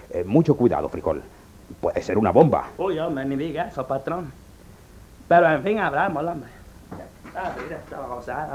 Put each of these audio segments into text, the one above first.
Mucho cuidado, Frijol. Puede ser una bomba. Uy, hombre, ni diga eso, patrón. Pero en fin, hablamos, hombre. Mira, esta gozada.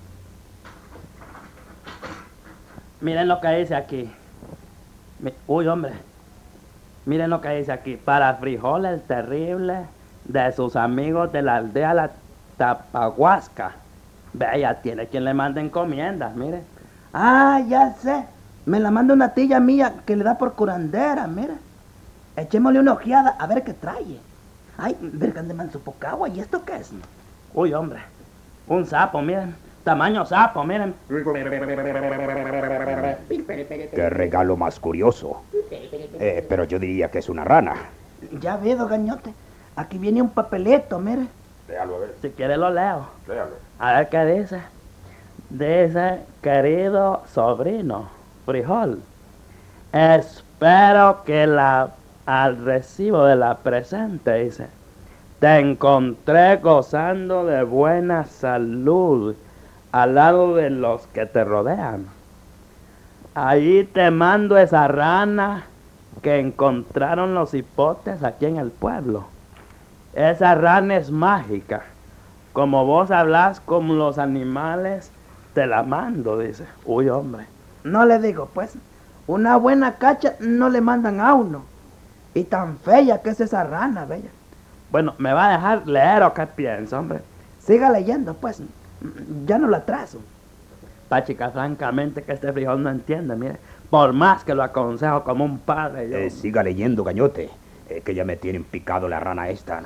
Miren lo que dice aquí. Uy, hombre. Miren lo que dice aquí. Para Frijol el terrible de sus amigos de la aldea La Tapahuasca. Vea, tiene quien le manda encomiendas, mire. Ah, ya sé. Me la manda una tía mía que le da por curandera, mira. Echémosle una ojeada a ver qué trae. Ay, vergan de Mansupocagua, ¿y esto qué es? Uy, hombre. Un sapo, miren. Tamaño sapo, miren. Qué regalo más curioso. Pero yo diría que es una rana. Ya veo, gañote. Aquí viene un papeleto, mire. Léalo, a ver. Si quiere lo leo. Léalo. A ver qué dice. Dice, querido sobrino, Frijol, espero que al recibo de la presente, dice, te encontré gozando de buena salud al lado de los que te rodean. Ahí te mando esa rana que encontraron los hipotes aquí en el pueblo. Esa rana es mágica. Como vos hablás con los animales, te la mando, dice. Uy, hombre. No le digo, pues, una buena cacha no le mandan a uno. Y tan fea que es esa rana, bella. Bueno, ¿me va a dejar leer o qué piensa, hombre? Siga leyendo, pues. Ya no la atraso. Pachica, francamente que este Frijol no entiende, mire. Por más que lo aconsejo como un padre, yo... Siga leyendo, gañote. Que ya me tienen picado la rana esta, ¿no?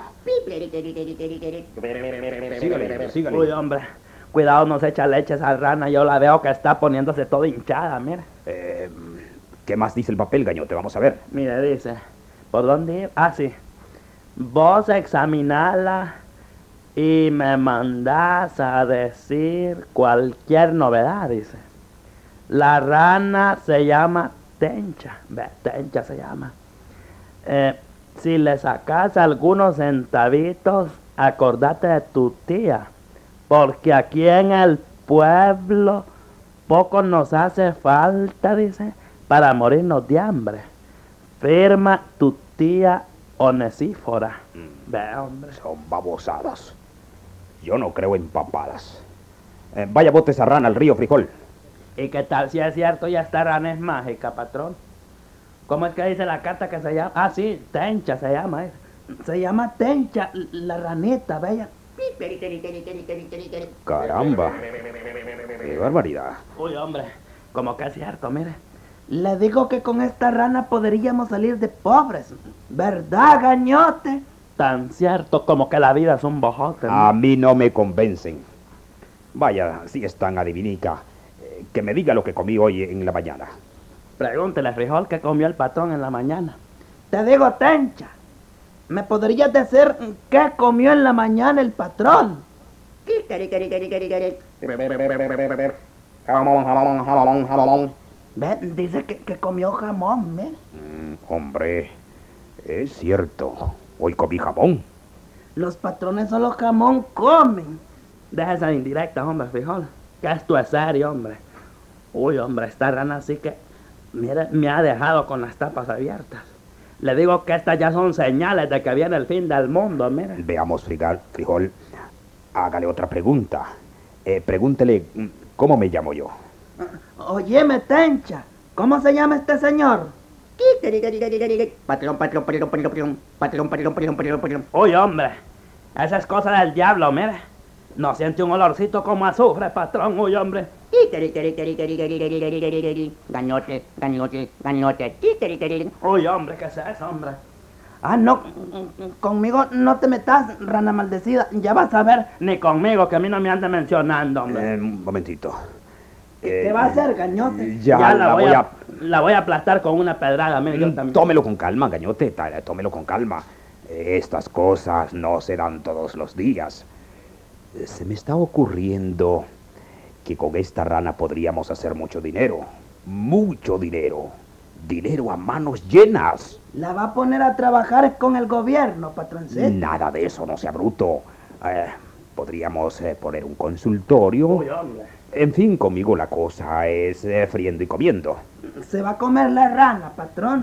Siga Uy, hombre. Cuidado, no se echa leche esa rana. Yo la veo que está poniéndose toda hinchada, mire. ¿Qué más dice el papel, gañote? Vamos a ver. Mire, dice. ¿Por dónde iba? Ah, sí. Vos examinala y me mandás a decir cualquier novedad, dice. La rana se llama Tencha. Ve, Tencha se llama. Si le sacas algunos centavitos, acordate de tu tía. Porque aquí en el pueblo poco nos hace falta, dice, para morirnos de hambre. Firma tu tía Onesífora. Ve, hombre. Son babosadas. Yo no creo en papadas. Vaya, bote esa rana al río, Frijol. ¿Y qué tal si es cierto ya esta rana es mágica, patrón? ¿Cómo es que dice la carta que se llama? Ah, sí, Tencha se llama. Se llama Tencha, la ranita, bella. Caramba. Qué barbaridad. Uy, hombre, como que es cierto, mire. Le digo que con esta rana podríamos salir de pobres. ¿Verdad, gañote? Tan cierto como que la vida es un bojote, ¿no? A mí no me convencen. Vaya, si es tan adivinica, que me diga lo que comí hoy en la mañana. Pregúntele, Frijol, qué comió el patrón en la mañana. Te digo, Tencha, ¿me podrías decir qué comió en la mañana el patrón? Ve, dice que comió jamón, ¿eh? Hombre, es cierto. Hoy comí jamón. Los patrones solo jamón comen. Deja esa indirecta, hombre, Frijol. Que esto es serio, hombre. Uy, hombre, esta rana sí que... Mire, me ha dejado con las tapas abiertas. Le digo que estas ya son señales de que viene el fin del mundo, mire. Veamos, Frijol. Hágale otra pregunta. Pregúntele, ¿cómo me llamo yo? Óyeme, Tencha, ¿cómo se llama este señor? Uy, hombre, esa es cosa del diablo, mire. ¿No siente un olorcito como azufre, patrón? Uy, hombre. Gañote, gañote, gañote. Uy, hombre, ¿qué es eso, hombre? Ah, no, conmigo no te metas, rana maldecida. Ya vas a ver. Ni conmigo, que a mí no me ande mencionando, hombre. Un momentito. ¿Qué va a hacer, gañote? Ya la voy a aplastar con una pedrada, mire, yo también. Tómelo con calma, gañote, tómelo con calma. Estas cosas no se dan todos los días. Se me está ocurriendo que con esta rana podríamos hacer mucho dinero. Mucho dinero. Dinero a manos llenas. ¿La va a poner a trabajar con el gobierno, patroncito? Nada de eso, no sea bruto. Podríamos poner un consultorio. Uy, hombre. En fin, conmigo la cosa es friendo y comiendo. Se va a comer la rana, patrón.